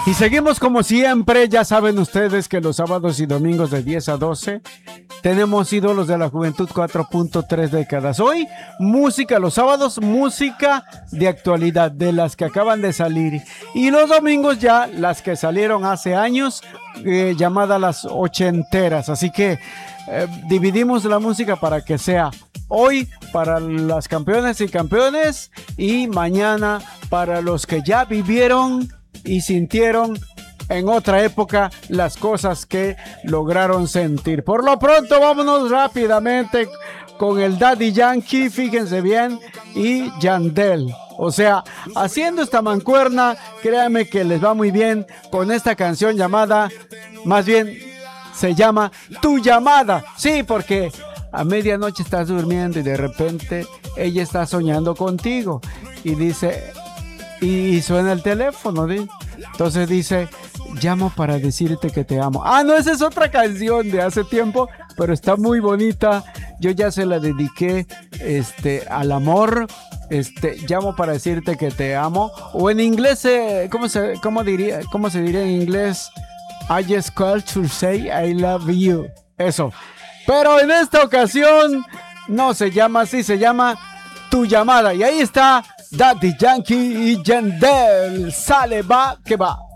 Y seguimos como siempre, ya saben ustedes que los sábados y domingos de 10 a 12 tenemos ídolos de la juventud 4.3 décadas. Hoy, música los sábados, música de actualidad, de las que acaban de salir. Y los domingos ya las que salieron hace años, llamadas las ochenteras. Así que dividimos la música para que sea hoy para las campeonas y campeones y mañana para los que ya vivieron y sintieron en otra época las cosas que lograron sentir. Por lo pronto, vámonos rápidamente con el Daddy Yankee, fíjense bien, y Yandel. O sea, haciendo esta mancuerna, créanme que les va muy bien con esta canción llamada, más bien se llama Tu Llamada. Sí, porque a medianoche estás durmiendo y de repente ella está soñando contigo y dice, y suena el teléfono, ¿sí? Entonces dice, llamo para decirte que te amo. Ah, no, esa es otra canción de hace tiempo, pero está muy bonita. Yo ya se la dediqué al amor. Llamo para decirte que te amo. O en inglés, ¿cómo se diría en inglés? I just called to say I love you. Eso. Pero en esta ocasión no se llama así, se llama Tu Llamada. Y ahí está Daddy Yankee y Yandel. Sale, va, que va.